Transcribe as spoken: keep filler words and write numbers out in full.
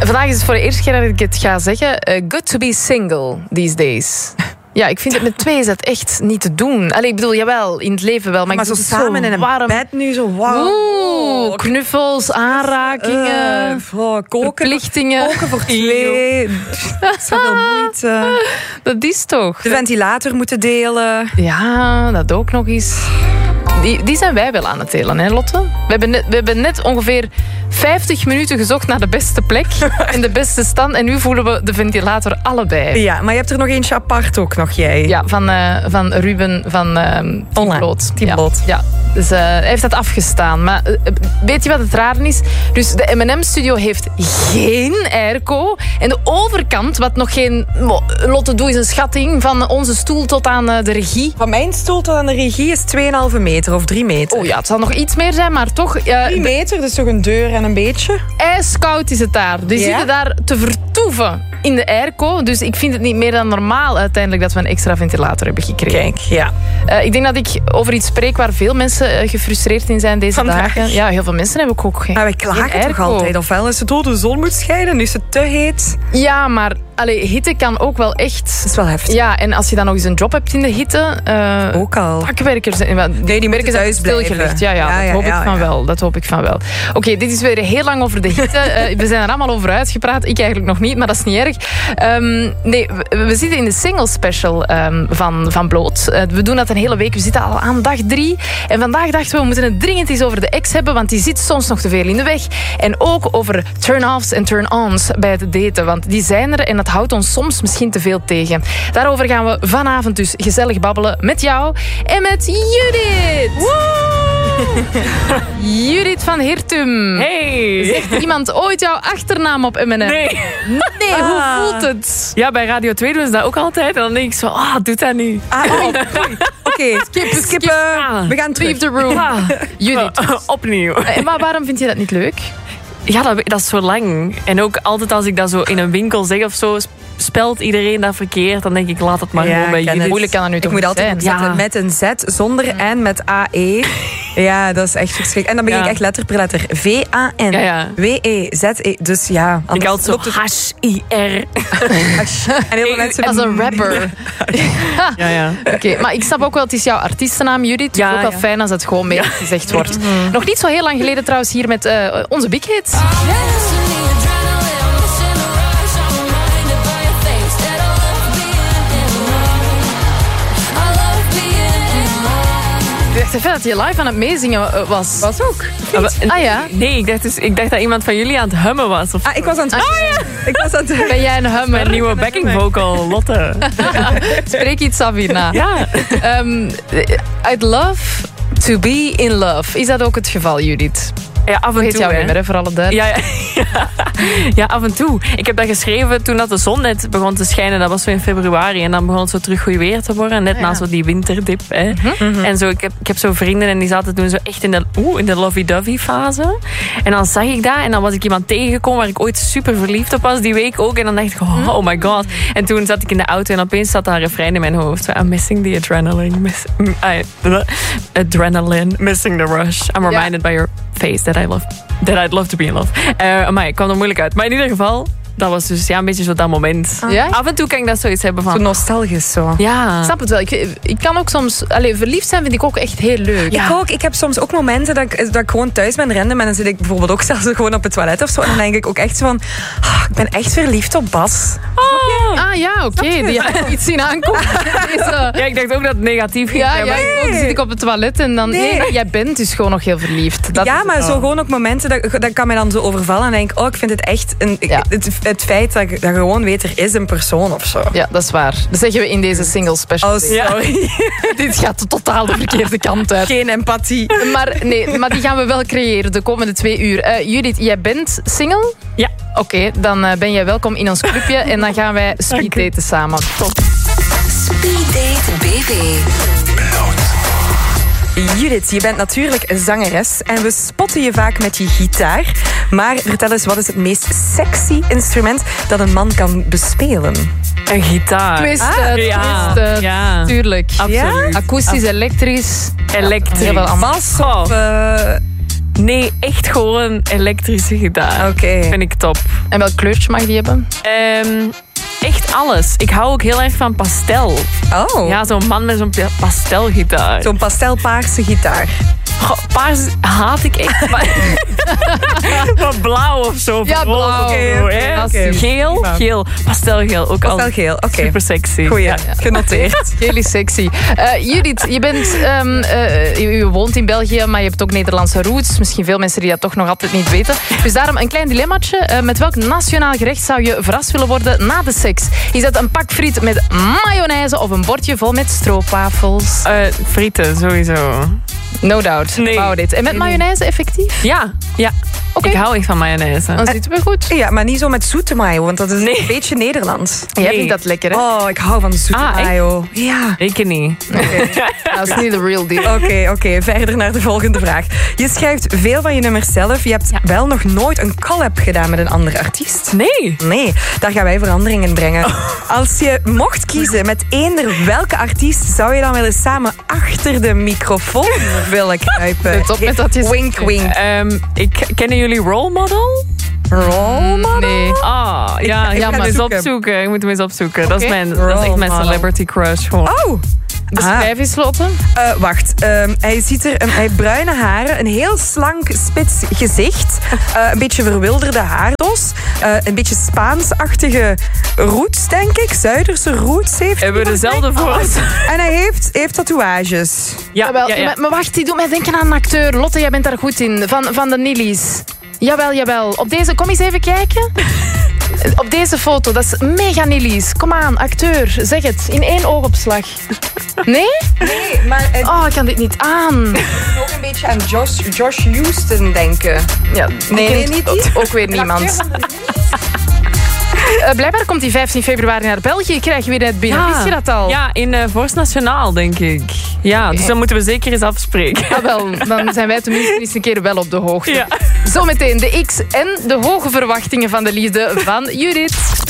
Vandaag is het voor de eerste keer dat ik het ga zeggen. Uh, good to be single these days. Ja, ik vind het met twee is dat echt niet te doen. Allee, ik bedoel, jawel, in het leven wel. Maar, maar ik zo samen zo in een warm. bed nu, zo wow. Oeh, knuffels, aanrakingen, uh, oh, koken, verplichtingen. Koken voor twee. Zoveel moeite. Dat is toch? De ventilator moeten delen. Ja, dat ook nog eens. Die, die zijn wij wel aan het delen, hè, Lotte? We hebben, net, we hebben net ongeveer vijftig minuten gezocht naar de beste plek en de beste stand. En nu voelen we de ventilator allebei. Ja, maar je hebt er nog eentje apart ook nog, jij. Ja, van, uh, van Ruben van uh, Team Bloot. Team Bloot. Ja, ja. Dus uh, hij heeft dat afgestaan. Maar uh, weet je wat het raar is? Dus de M en M-studio heeft geen airco. En de overkant, wat nog geen... Lotte, doe eens een schatting van onze stoel tot aan uh, de regie. Van mijn stoel tot aan de regie is twee komma vijf meter of drie meter. Oh ja, het zal nog iets meer zijn, maar toch... Uh, drie meter, dus toch een deur en een beetje. IJskoud is het daar. Die ja? zitten daar te vertoeven in de airco. Dus ik vind het niet meer dan normaal uiteindelijk dat we een extra ventilator hebben gekregen. Kijk, ja. Uh, ik denk dat ik over iets spreek waar veel mensen uh, gefrustreerd in zijn deze Vandaag. dagen. Ja, heel veel mensen hebben ook, ook geen Maar wij klagen toch altijd? Ofwel is het oh, de zon moet schijnen, nu is het te heet. Ja, maar allee, hitte kan ook wel echt... Dat is wel heftig. Ja, en als je dan nog eens een job hebt in de hitte... Uh, ook al. Pakwerkers... Nee, die werken thuis stilgelegd. Ja, ja, ja, dat hoop ja, ik van ja. wel. Dat hoop ik van wel. Oké, okay, dit is weer heel lang over de hitte. uh, we zijn er allemaal over uitgepraat. Ik eigenlijk nog niet, maar dat is niet erg. Um, nee, we, we zitten in de single special um, van, van Bloot. Uh, we doen dat een hele week. We zitten al aan dag drie. En vandaag dachten we, we moeten het dringend eens over de ex hebben, want die zit soms nog te veel in de weg. En ook over turn-offs en turn-ons bij het daten. Want die zijn er en dat houdt ons soms misschien te veel tegen. Daarover gaan we vanavond dus gezellig babbelen met jou en met Judith. Judith van Hirtum. Hey. Zegt iemand ooit jouw achternaam op M en M? Nee. Nee, ah. Hoe voelt het? Ja, bij Radio twee doen ze dat ook altijd. En dan denk ik zo, ah, doe dat niet. Ah, oh, Oké, okay. skip, skip. skip. Uh, we gaan terug. Leave the room. Ah. Judith. Uh, opnieuw. En maar waarom vind je dat niet leuk? Ja, dat, dat is zo lang. En ook altijd als ik dat zo in een winkel zeg of zo, spelt iedereen dat verkeerd, dan denk ik, laat het maar ja, gewoon bij jullie. Moeilijk kan dat nu toch Ik moet altijd opzetten ja. met een Z, zonder N, met A E. Ja, dat is echt verschrikkelijk. En dan begin ja. ik echt letter per letter. V A N, ja, ja. W E Z E. Dus ja. Ik had zo H I R. En heel veel mensen... Als een rapper. Ja, ja. Oké, okay, maar ik snap ook wel, het is jouw artiestennaam, Judith. Ja, het is ook wel ja. fijn als het gewoon mee ja. gezegd wordt. Mm-hmm. Nog niet zo heel lang geleden trouwens hier met uh, onze big hits. Ik dacht even dat je live aan het meezingen was. Was ook. Ah ja? Nee, ik dacht, dus, ik dacht dat iemand van jullie aan het hummen was. Of ah, ik was aan het hummen. Ah, ja. Ik was aan het Ben jij een hummer? Mijn nieuwe backing vocal, Lotte. Spreek iets af hierna. Ja. Um, I'd love to be in love. Is dat ook het geval, Judith? Ja, af en Heet toe. jouw nummer, hè, voor alle duidelijkheid. Ja, ja, ja. ja, af en toe. Ik heb dat geschreven toen dat de zon net begon te schijnen. Dat was zo in februari. En dan begon het zo terug goed weer te worden. Net ja. na zo die winterdip. Hè. Mm-hmm. En zo, ik heb, ik heb zo vrienden en die zaten toen zo echt in de, oeh, in de lovey-dovey fase. En dan zag ik dat. En dan was ik iemand tegengekomen waar ik ooit super verliefd op was. Die week ook. En dan dacht ik, oh, oh my god. En toen zat ik in de auto en opeens zat daar een refrein in mijn hoofd. So, I'm missing the adrenaline. Miss, I, adrenaline. Missing the rush. I'm reminded ja. by your face that I love... That I'd love to be in love. Uh, maar ik kwam er moeilijk uit. Maar in ieder geval, dat was dus ja, een beetje zo dat moment. Ah. Ja? Af en toe kan ik dat zoiets hebben van... Zo nostalgisch zo. Ja. Ik snap het wel. Ik, ik kan ook soms... Allez, verliefd zijn vind ik ook echt heel leuk. Ja. Ik ook. Ik heb soms ook momenten dat ik, dat ik gewoon thuis ben random en dan zit ik bijvoorbeeld ook zelfs gewoon op het toilet of zo. En dan denk ik ook echt zo van... Oh, ik ben echt verliefd op Bas. Oh. Ah ja, oké. Okay. Die had iets zien aankomen. Ja, ik dacht ook dat het negatief ging. Ja, ja nee. ook zit ik op het toilet en dan... Nee. Nee, jij bent dus gewoon nog heel verliefd. Dat ja, maar oh. zo gewoon ook momenten dat, dat kan mij dan zo overvallen en denk ik, oh, ik vind het echt... Een, ja. het, het feit dat ik dat gewoon weet, er is een persoon of zo. Ja, dat is waar. Dat zeggen we in deze single special. Oh, sorry. Ja. Dit gaat totaal de verkeerde kant uit. Geen empathie. Maar, nee, maar die gaan we wel creëren de komende twee uur. Uh, Judith, jij bent single? Ja. Oké, okay, dan uh, ben jij welkom in ons clubje en dan gaan wij speeddaten samen. Top. Speeddate B V. Judith, je bent natuurlijk een zangeres en we spotten je vaak met je gitaar. Maar vertel eens, wat is het meest sexy instrument dat een man kan bespelen? Een gitaar. Twisten, ah, ja. twisten, ja. tuurlijk. Absoluut. Ja? Akoestisch, elektrisch. Elektrisch. Ja, Bas of... Uh, Nee, echt gewoon elektrische gitaar. Oké. Okay. Vind ik top. En welk kleurtje mag die hebben? Um, echt alles. Ik hou ook heel erg van pastel. Oh. Ja, zo'n man met zo'n pastelgitaar. Zo'n pastelpaarse gitaar. Goh, paars haat ik echt. Maar wat blauw of zo. Ja, blauw. Okay, okay, okay. Geel, geel. Pastelgeel. Ook Pastelgeel, oké. Okay. Super sexy. Goeie, ja, ja. Genoteerd. Geel is sexy. Uh, Judith, je, bent, um, uh, je, je woont in België, maar je hebt ook Nederlandse roots. Misschien veel mensen die dat toch nog altijd niet weten. Dus daarom een klein dilemmaatje. Uh, met welk nationaal gerecht zou je verrast willen worden na de seks? Is dat een pak friet met mayonaise of een bordje vol met stroopwafels? Uh, frieten, sowieso. No doubt nee. about it. En met mayonaise effectief? Ja, ja. Okay. Ik hou echt van mayonaise. Dan zitten we goed. Ja, maar niet zo met zoete mayo, want dat is nee. een beetje Nederlands. Jij nee. vindt dat lekker, hè? Oh, ik hou van zoete ah, mayo. Ja. Ik niet. Okay. Dat is niet de real deal. Oké, okay, oké. Okay. Verder naar de volgende vraag. Je schrijft veel van je nummers zelf. Je hebt ja. wel nog nooit een collab gedaan met een andere artiest. Nee. Nee, daar gaan wij verandering in brengen. Oh. Als je mocht kiezen met eender welke artiest, zou je dan wel eens samen achter de microfoon willen kruipen? Let op met dat je wink, wink. Um, ik, kennen jullie Role Model? Role Model? Nee. Ah, ja, ik, ik ga hem eens opzoeken. Ik moet hem eens opzoeken. Okay. Dat, is mijn, dat is echt mijn celebrity crush. Gewoon. Oh! Beschrijf eens, Lotte. Uh, wacht, um, hij ziet er, um, hij heeft bruine haren, een heel slank, spits gezicht, uh, een beetje verwilderde haardos, uh, een beetje Spaansachtige roots, denk ik, Zuiderse roots heeft hij. Hebben we dezelfde voor ons? En hij heeft, heeft tatoeages. Ja, Jawel, ja, ja. Maar wacht, die doet mij denken aan een acteur. Lotte, jij bent daar goed in, van, van de Nillies. Jawel, jawel. Op deze, kom eens even kijken. Op deze foto, dat is mega Nillies. Kom aan, acteur, zeg het. In één oogopslag. Nee? Nee, maar... Uh, oh, ik kan dit niet aan. Ik moet ook een beetje aan Josh, Josh Houston denken. Ja, nee, nee, niet die. Ook weer niemand. Uh, blijkbaar komt die vijftien februari naar België. Krijg je weer net binnen. Ja. Wist je dat al? Ja, in uh, Force Nationaal, denk ik. Ja, dus dan moeten we zeker eens afspreken. Ah, wel, dan zijn wij tenminste eens een keer wel op de hoogte. Ja. Zometeen de X en de hoge verwachtingen van de liefde van Judith.